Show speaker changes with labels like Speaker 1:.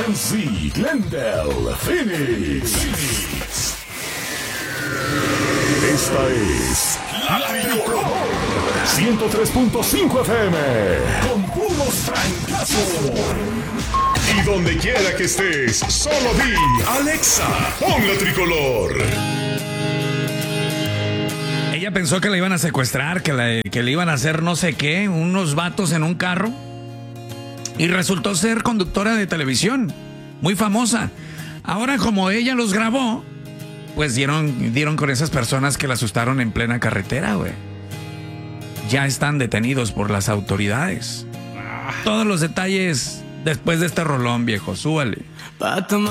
Speaker 1: GNC, Glendale, Phoenix. Esta es La Tricolor 103.5 FM con puros trancazos. Y donde quiera que estés, solo di Alexa, pon La Tricolor.
Speaker 2: Ella pensó que la iban a secuestrar, que le iban a hacer no sé qué, unos vatos en un carro. Y resultó ser conductora de televisión, muy famosa. Ahora, como ella los grabó, pues dieron con esas personas que la asustaron en plena carretera, güey. Ya están detenidos por las autoridades. Todos los detalles después de este rolón, viejo. Súbale.